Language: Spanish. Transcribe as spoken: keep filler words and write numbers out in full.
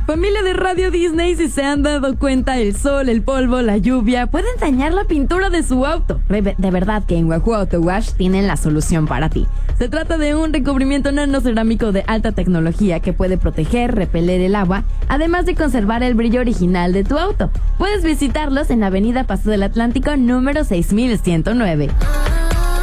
Familia de Radio Disney, si se han dado cuenta, el sol, el polvo, la lluvia pueden dañar la pintura de su auto. De verdad que en Wahoo Auto Wash tienen la solución para ti. Se trata de un recubrimiento nanocerámico de alta tecnología que puede proteger, repeler el agua, además de conservar el brillo original de tu auto. Puedes visitarlos en Avenida Paso del Atlántico número seis mil ciento nueve.